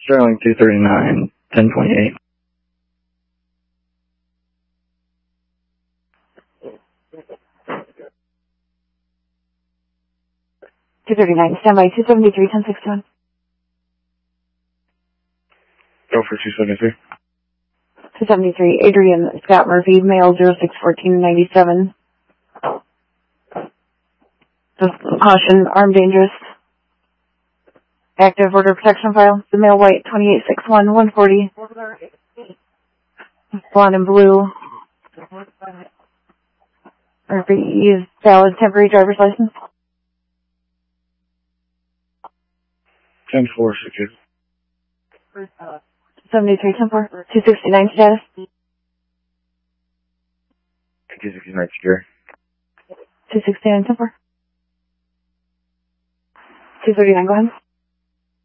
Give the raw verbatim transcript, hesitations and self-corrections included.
Sterling two thirty-nine, ten twenty-eight. two thirty-nine, standby, two seventy-three, ten sixty-one. Go for two seventy-three. two seventy-three, Adrian Scott Murphy, male, zero six fourteen ninety-seven. Just caution, armed, dangerous. Active order protection file. The male white, twenty-eight six one, one forty. Blonde and blue. Murphy, use valid temporary driver's license. ten four, secure. seventy-three, ten four, two sixty-nine status. two sixty-nine, secure. two sixty-nine, ten four. two thirty-nine, go ahead.